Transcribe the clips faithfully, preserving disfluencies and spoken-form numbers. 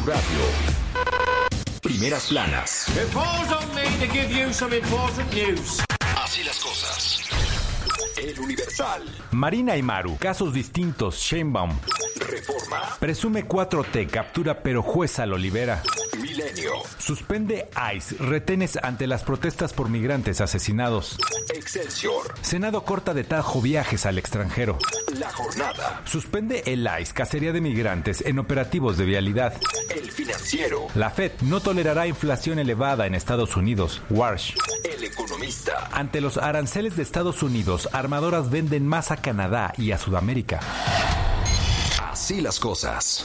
Radio. Primeras planas. It falls on me to give you some important news. Así las cosas. El Universal. Marina y Maru, casos distintos. Sheinbaum. Reforma. Presume cuatro T, captura pero jueza lo libera. Milenio. Suspende I C E, retenes ante las protestas por migrantes asesinados. Excelsior. Senado corta de tajo viajes al extranjero. La Jornada. Suspende el I C E, cacería de migrantes en operativos de vialidad. El Financiero. La Fed no tolerará inflación elevada en Estados Unidos. Warsh. El Economista. Ante los aranceles de Estados Unidos, armadoras venden más a Canadá y a Sudamérica. Así las cosas.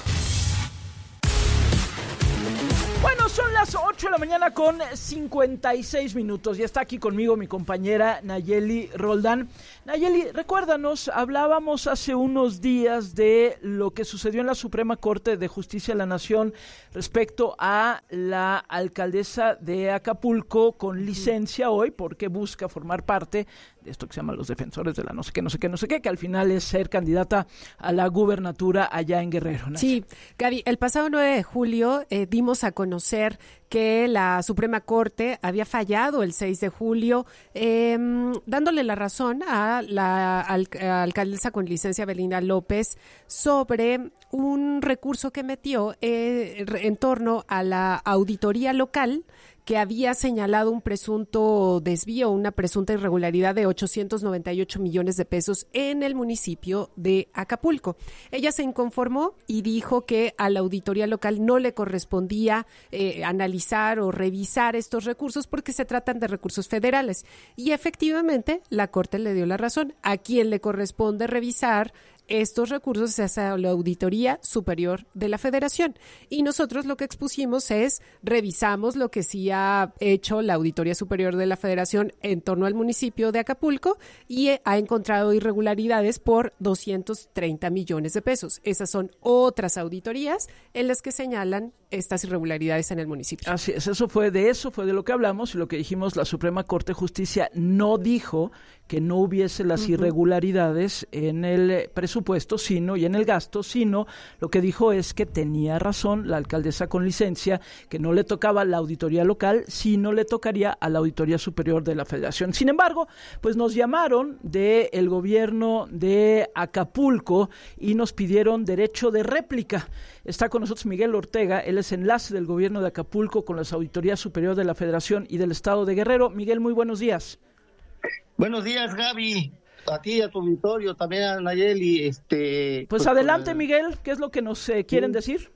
Bueno, son las ocho de la mañana con cincuenta y seis minutos. Ya está aquí conmigo mi compañera Nayeli Roldán. Nayeli, recuérdanos, hablábamos hace unos días de lo que sucedió en la Suprema Corte de Justicia de la Nación respecto a la alcaldesa de Acapulco con licencia hoy porque busca formar parte de esto que se llama los defensores de la no sé qué, no sé qué, no sé qué, que al final es ser candidata a la gubernatura allá en Guerrero, ¿no? Sí, Gaby, el pasado nueve de julio eh, dimos a conocer que la Suprema Corte había fallado el seis de julio, eh, dándole la razón a la al, a alcaldesa con licencia Belinda López sobre un recurso que metió eh, en torno a la auditoría local que había señalado un presunto desvío, una presunta irregularidad de ochocientos noventa y ocho millones de pesos en el municipio de Acapulco. Ella se inconformó y dijo que a la auditoría local no le correspondía eh, analizar o revisar estos recursos porque se tratan de recursos federales. Y efectivamente, la Corte le dio la razón. A quien le corresponde revisar estos recursos es a la Auditoría Superior de la Federación. Y nosotros lo que expusimos es, revisamos lo que sí ha hecho la Auditoría Superior de la Federación en torno al municipio de Acapulco y ha encontrado irregularidades por doscientos treinta millones de pesos. Esas son otras auditorías en las que señalan estas irregularidades en el municipio. Así es, eso fue de eso fue de lo que hablamos y lo que dijimos. La Suprema Corte de Justicia no dijo que no hubiese las uh-huh. irregularidades en el presupuesto, sino y en el gasto, sino lo que dijo es que tenía razón la alcaldesa con licencia, que no le tocaba la auditoría local, sino le tocaría a la Auditoría Superior de la Federación. Sin embargo, pues nos llamaron del gobierno de Acapulco y nos pidieron derecho de réplica. Está con nosotros Miguel Ortega, él es enlace del gobierno de Acapulco con las Auditorías Superior de la Federación y del Estado de Guerrero. Miguel, muy buenos días. Buenos días, Gaby. A ti, a tu auditorio, también a Nayeli. Este, pues, pues adelante, el... Miguel, ¿qué es lo que nos eh, quieren sí. decir?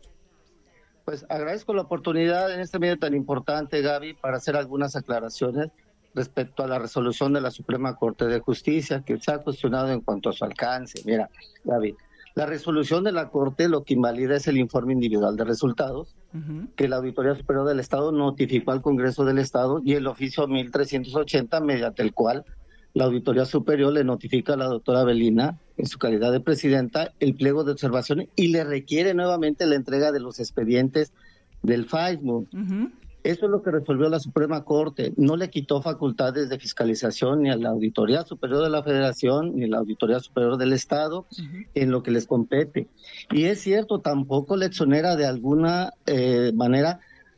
Pues agradezco la oportunidad en este medio tan importante, Gaby, para hacer algunas aclaraciones respecto a la resolución de la Suprema Corte de Justicia, que se ha cuestionado en cuanto a su alcance. Mira, Gaby, la resolución de la Corte lo que invalida es el informe individual de resultados, uh-huh. que la Auditoría Superior del Estado notificó al Congreso del Estado y el oficio mil trescientos ochenta, mediante el cual la Auditoría Superior le notifica a la doctora Belina, en su calidad de presidenta, el pliego de observación y le requiere nuevamente la entrega de los expedientes del FAISMUR. Uh-huh. Eso es lo que resolvió la Suprema Corte. No le quitó facultades de fiscalización ni a la Auditoría Superior de la Federación ni a la Auditoría Superior del Estado uh-huh. en lo que les compete. Y es cierto, tampoco le exonera de alguna eh, manera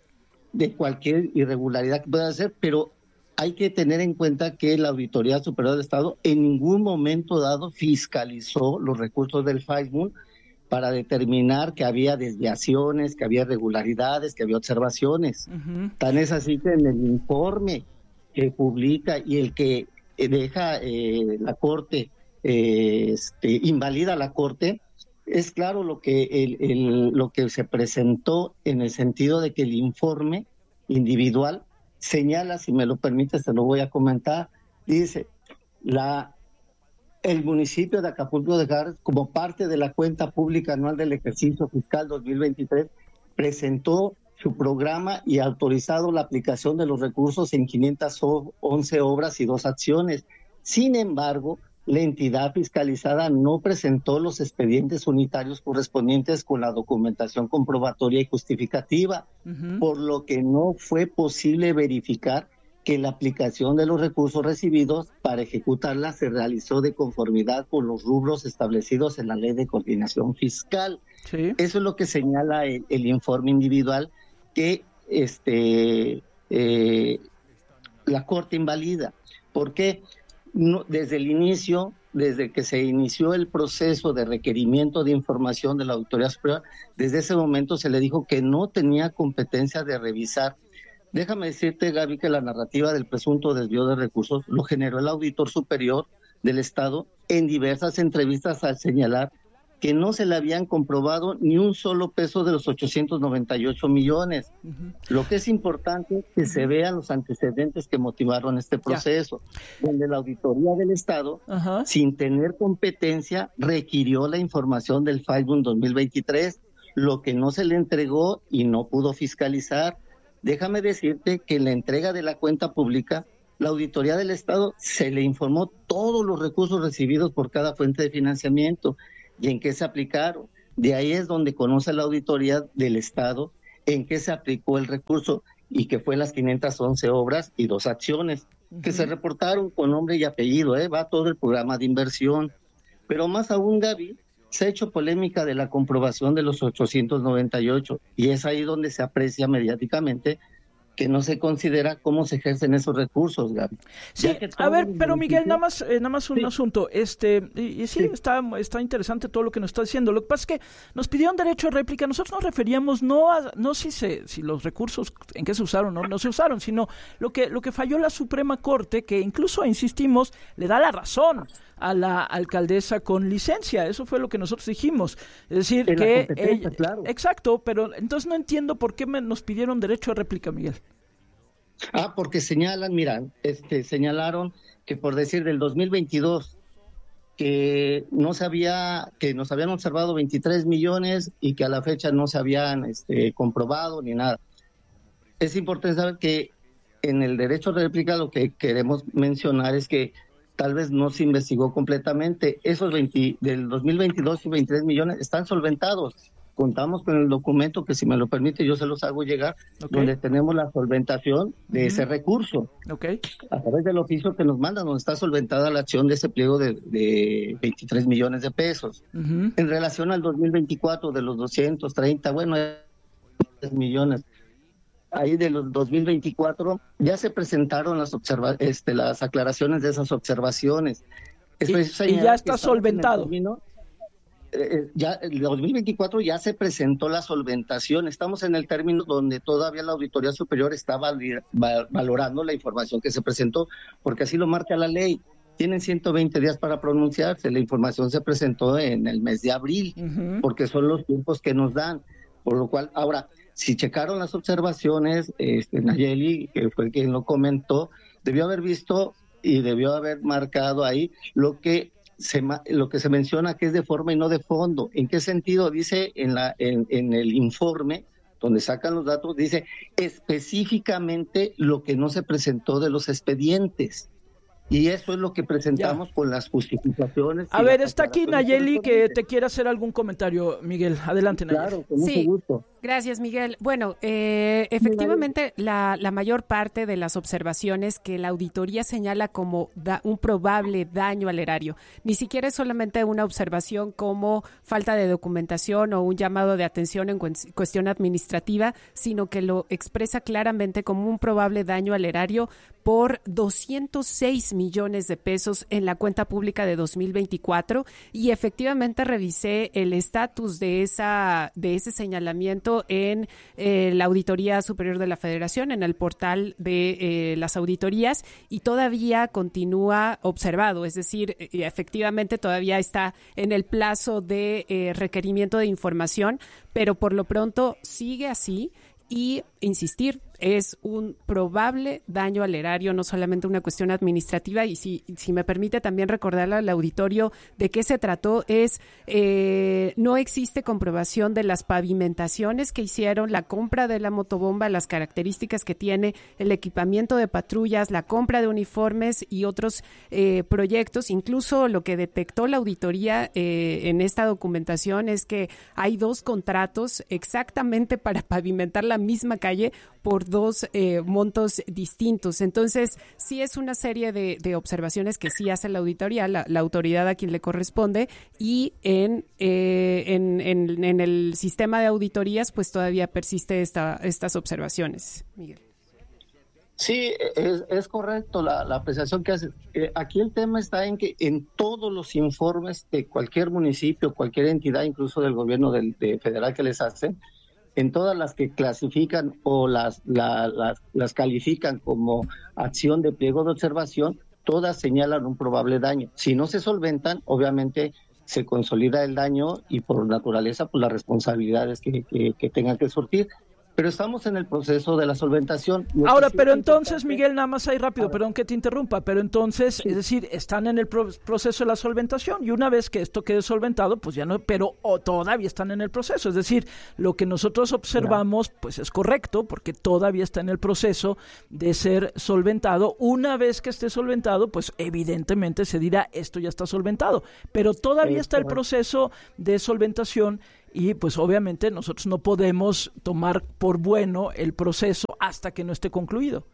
de cualquier irregularidad que pueda hacer, pero hay que tener en cuenta que la Auditoría Superior del Estado en ningún momento dado fiscalizó los recursos del FAISMUR para determinar que había desviaciones, que había irregularidades, que había observaciones. Uh-huh. Tan es así que en el informe que publica y el que deja eh, la Corte, eh, este, invalida la Corte, es claro lo que, el, el, lo que se presentó en el sentido de que el informe individual señala, si me lo permites, te lo voy a comentar, dice, la el municipio de Acapulco de Guerrero, como parte de la cuenta pública anual del ejercicio fiscal dos mil veintitrés, presentó su programa y autorizado la aplicación de los recursos en quinientas once obras y dos acciones. Sin embargo, la entidad fiscalizada no presentó los expedientes unitarios correspondientes con la documentación comprobatoria y justificativa, uh-huh. por lo que no fue posible verificar que la aplicación de los recursos recibidos para ejecutarla se realizó de conformidad con los rubros establecidos en la Ley de Coordinación Fiscal. Sí. Eso es lo que señala el, el informe individual que este eh, la Corte invalida. ¿Por qué? No, desde el inicio, desde que se inició el proceso de requerimiento de información de la Auditoría Superior, desde ese momento se le dijo que no tenía competencia de revisar. Déjame decirte, Gaby, que la narrativa del presunto desvío de recursos lo generó el Auditor Superior del Estado en diversas entrevistas al señalar que no se le habían comprobado ni un solo peso de los ochocientos noventa y ocho millones. Uh-huh. Lo que es importante es que uh-huh. se vean los antecedentes que motivaron este proceso, ya. donde la Auditoría del Estado, uh-huh. sin tener competencia, requirió la información del FAIBUN dos mil veintitrés, lo que no se le entregó y no pudo fiscalizar. Déjame decirte que en la entrega de la cuenta pública, la Auditoría del Estado se le informó todos los recursos recibidos por cada fuente de financiamiento y en qué se aplicaron. De ahí es donde conoce la Auditoría del Estado en qué se aplicó el recurso y que fue las quinientas once obras y dos acciones uh-huh. que se reportaron con nombre y apellido, ¿eh? Va todo el programa de inversión. Pero más aún, Gaby, se ha hecho polémica de la comprobación de los ochocientos noventa y ocho y es ahí donde se aprecia mediáticamente que no se considera cómo se ejercen esos recursos, Gaby. Sí, a ver, pero Miguel, nada más, eh, nada más un sí. asunto, este, y, y sí, sí. Está, está interesante todo lo que nos está diciendo. Lo que pasa es que nos pidieron derecho de réplica. Nosotros nos referíamos no a, no si se, si los recursos en qué se usaron o no, no se usaron, sino lo que, lo que falló la Suprema Corte, que incluso insistimos, le da la razón a la alcaldesa con licencia. Eso fue lo que nosotros dijimos. Es decir, en que ella, claro. Exacto, pero entonces no entiendo por qué me, nos pidieron derecho de réplica, Miguel. Ah, porque señalan, mira, este, señalaron que por decir del dos mil veintidós que no se había, que nos habían observado veintitrés millones y que a la fecha no se habían este, comprobado ni nada. Es importante saber que en el derecho de réplica lo que queremos mencionar es que tal vez no se investigó completamente. Esos veinte, del dos mil veintidós y veintitrés millones están solventados. Contamos con el documento que, si me lo permite, yo se los hago llegar, okay. donde tenemos la solventación de uh-huh. ese recurso. Okay. A través del oficio que nos mandan, donde está solventada la acción de ese pliego de, de veintitrés millones de pesos. Uh-huh. En relación al dos mil veinticuatro, de los doscientos treinta, bueno, millones. Ahí de los dos mil veinticuatro ya se presentaron las observa- este, las aclaraciones de esas observaciones. Y, y ya está solventado. Eh, ya el dos mil veinticuatro ya se presentó la solventación. Estamos en el término donde todavía la Auditoría Superior está val- val- valorando la información que se presentó, porque así lo marca la ley. Tienen ciento veinte días para pronunciarse. La información se presentó en el mes de abril, uh-huh. porque son los tiempos que nos dan. Por lo cual, ahora, si checaron las observaciones, este, Nayeli, que fue quien lo comentó, debió haber visto y debió haber marcado ahí lo que Se, lo que se menciona que es de forma y no de fondo. ¿En qué sentido? Dice en, la, en, en el informe, donde sacan los datos, dice específicamente lo que no se presentó de los expedientes. Y eso es lo que presentamos ya. con las justificaciones. A ver, está aquí Nayeli que te quiere hacer algún comentario, Miguel. Adelante, Nayeli. Claro, con mucho sí. gusto. Gracias, Miguel. Bueno, eh, efectivamente, la, la mayor parte de las observaciones que la auditoría señala como da, un probable daño al erario, ni siquiera es solamente una observación como falta de documentación o un llamado de atención en cu- cuestión administrativa, sino que lo expresa claramente como un probable daño al erario por doscientos seis millones de pesos en la cuenta pública de dos mil veinticuatro, y efectivamente revisé el estatus de esa de ese señalamiento en eh, la Auditoría Superior de la Federación, en el portal de eh, las auditorías, y todavía continúa observado, es decir, eh, efectivamente todavía está en el plazo de eh, requerimiento de información, pero por lo pronto sigue así. Y insistir, es un probable daño al erario, no solamente una cuestión administrativa. Y si, si me permite también recordarle al auditorio de qué se trató, es eh, no existe comprobación de las pavimentaciones que hicieron, la compra de la motobomba, las características que tiene, el equipamiento de patrullas, la compra de uniformes y otros eh, proyectos. Incluso lo que detectó la auditoría eh, en esta documentación es que hay dos contratos exactamente para pavimentar la misma calle por dos eh, montos distintos. Entonces, sí es una serie de, de observaciones que sí hace la auditoría, la, la autoridad a quien le corresponde, y en, eh, en, en, en el sistema de auditorías, pues todavía persiste esta, estas observaciones, Miguel. Sí, es, es correcto la, la apreciación que hace. Eh, aquí el tema está en que en todos los informes de cualquier municipio, cualquier entidad, incluso del gobierno del, de federal que les hacen, en todas las que clasifican o las, la, las, las califican como acción de pliego de observación, todas señalan un probable daño. Si no se solventan, obviamente se consolida el daño y por naturaleza pues las responsabilidades que, que, que tengan que surtir. Pero estamos en el proceso de la solventación. Ahora, pero entonces, Miguel, nada más ahí rápido, perdón que te interrumpa, pero entonces, sí. es decir, están en el pro- proceso de la solventación y una vez que esto quede solventado, pues ya no, pero o todavía están en el proceso. Es decir, lo que nosotros observamos, no. pues es correcto, porque todavía está en el proceso de ser solventado. Una vez que esté solventado, pues evidentemente se dirá, esto ya está solventado, pero todavía está el proceso de solventación. Y pues obviamente nosotros no podemos tomar por bueno el proceso hasta que no esté concluido.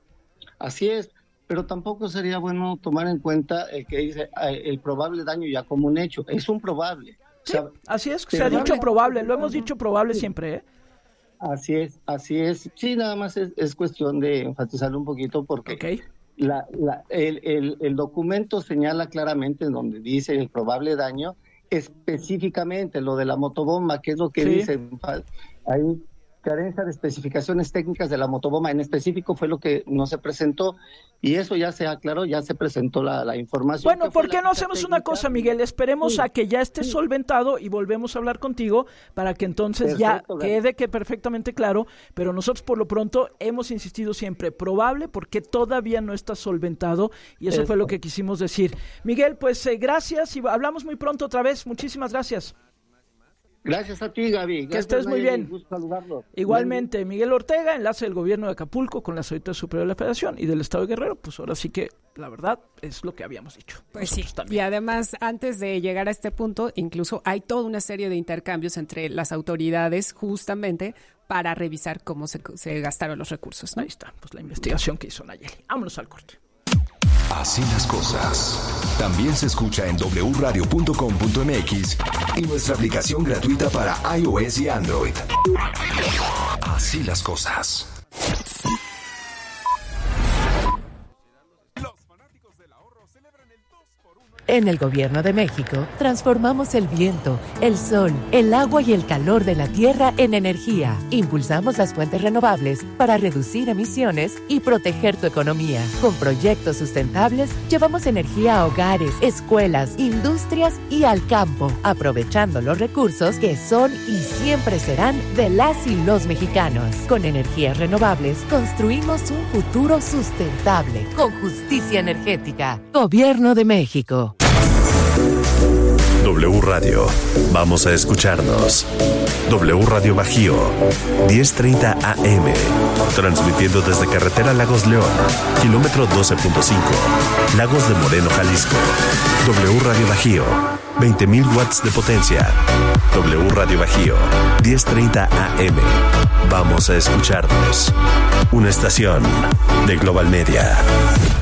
Así es, pero tampoco sería bueno tomar en cuenta el que dice el probable daño ya como un hecho. Es un probable. Sí, o sea, así es, se ha dicho probable, lo hemos dicho probable sí. siempre, ¿eh? Así es, así es. Sí, nada más es, es cuestión de enfatizarlo un poquito porque okay. la, la, el, el, el documento señala claramente en donde dice el probable daño, específicamente lo de la motobomba, que es lo que sí. dice, hay carencia de especificaciones técnicas de la motobomba, en específico fue lo que no se presentó, y eso ya se aclaró, ya se presentó la, la información. Bueno, ¿por qué no hacemos técnica? Una cosa, Miguel? Esperemos sí. a que ya esté sí. solventado y volvemos a hablar contigo para que entonces Perfecto, ya quede que perfectamente claro, pero nosotros por lo pronto hemos insistido siempre, probable porque todavía no está solventado y eso, eso. fue lo que quisimos decir. Miguel, pues eh, gracias y hablamos muy pronto otra vez. Muchísimas gracias. Gracias a ti, Gaby. Gracias, que estés muy bien. Igualmente, Miguel Ortega, enlace del gobierno de Acapulco con la Auditoría Superior de la Federación y del Estado de Guerrero. Pues ahora sí que, la verdad, es lo que habíamos dicho. Pues sí, también. Y además, antes de llegar a este punto, incluso hay toda una serie de intercambios entre las autoridades justamente para revisar cómo se, se gastaron los recursos, ¿no? Ahí está, pues la investigación que hizo Nayeli. Vámonos al corte. Así las cosas. También se escucha en doble u radio punto com punto m x y nuestra aplicación gratuita para iOS y Android. Así las cosas. En el Gobierno de México, transformamos el viento, el sol, el agua y el calor de la tierra en energía. Impulsamos las fuentes renovables para reducir emisiones y proteger tu economía. Con proyectos sustentables, llevamos energía a hogares, escuelas, industrias y al campo, aprovechando los recursos que son y siempre serán de las y los mexicanos. Con energías renovables, construimos un futuro sustentable, con justicia energética. Gobierno de México. W Radio. Vamos a escucharnos. W Radio Bajío, diez treinta A M. Transmitiendo desde Carretera Lagos León, kilómetro doce punto cinco. Lagos de Moreno, Jalisco. W Radio Bajío, veinte mil watts de potencia. W Radio Bajío, diez treinta A M. Vamos a escucharnos. Una estación de Global Media.